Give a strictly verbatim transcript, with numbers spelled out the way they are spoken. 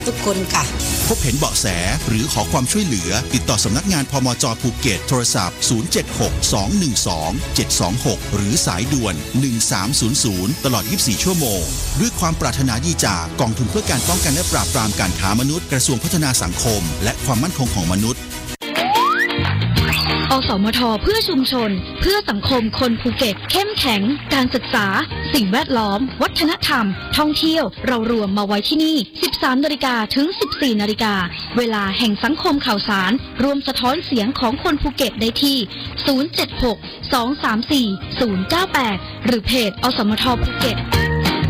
ทุกคนค่ะพบเห็นเบาะแสหรือขอความช่วยเหลือติดต่อสำนักงานพมจ.ภูเก็ตโทรศัพท์ศูนย์ เจ็ด หก สอง หนึ่ง สอง เจ็ด สอง หกหรือสายด่วนหนึ่งสามศูนย์ศูนย์ตลอดยี่สิบสี่ชั่วโมงด้วยความปรารถนาดีจากกองทุนเพื่อการป้องกันและปราบปรามการค้ามนุษย์กระทรวงพัฒนาสังคมและความมั่นคงของมนุษย์อสมทเพื่อชุมชนเพื่อสังคมคนภูเก็ตเข้มแข็งการศึกษาสิ่งแวดล้อมวัฒนธรรมท่องเที่ยวเรารวมมาไว้ที่นี่ สิบสามนาฬิกา ถึง สิบสี่นาฬิกาเวลาแห่งสังคมข่าวสารรวมสะท้อนเสียงของคนภูเก็ตได้ที่ศูนย์ เจ็ด หก สอง สาม สี่ ศูนย์ เก้า แปดหรือเพจอสมทภูเก็ต